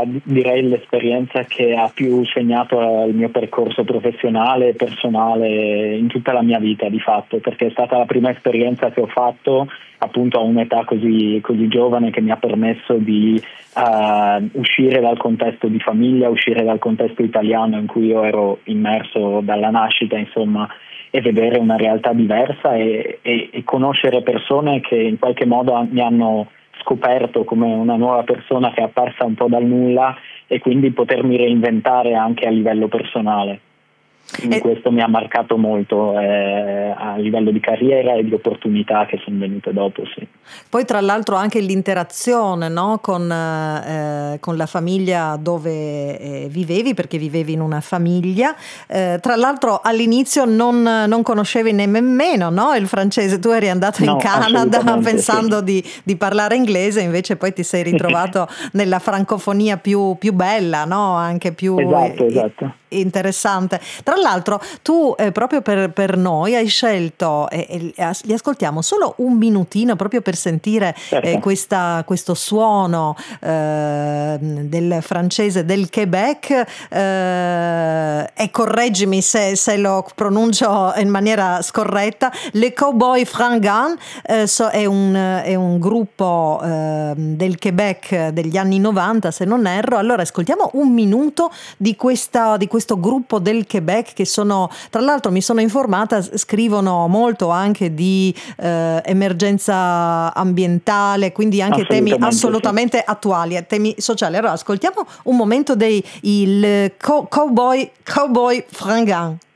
direi l'esperienza che ha più segnato il mio percorso professionale e personale in tutta la mia vita, di fatto, perché è stata la prima esperienza che ho fatto appunto a un'età così giovane, che mi ha permesso di uscire dal contesto di famiglia, uscire dal contesto italiano in cui io ero immerso dalla nascita, insomma, e vedere una realtà diversa e conoscere persone che in qualche modo mi hanno scoperto come una nuova persona che è apparsa un po' dal nulla, e quindi potermi reinventare anche a livello personale. Quindi questo mi ha marcato molto a livello di carriera e di opportunità che sono venute dopo, sì. Poi tra l'altro anche l'interazione, no, con la famiglia dove vivevi, perché vivevi in una famiglia. Tra l'altro all'inizio non conoscevi nemmeno, no, il francese. Tu eri andato in Canada pensando sì, di parlare inglese, invece poi ti sei ritrovato nella francofonia più bella, no? Anche più esatto. Interessante. Tra l'altro tu proprio per noi hai scelto, li ascoltiamo solo un minutino proprio per sentire questo suono del francese del Quebec, e correggimi se lo pronuncio in maniera scorretta. Les Cowboys Fringants è un gruppo del Quebec degli anni 90, se non erro. Allora ascoltiamo un minuto di questo gruppo del Quebec, che sono, tra l'altro mi sono informata, scrivono molto anche di emergenza ambientale, quindi anche temi assolutamente attuali, temi sociali. Allora ascoltiamo un momento dei Cowboy Fringants.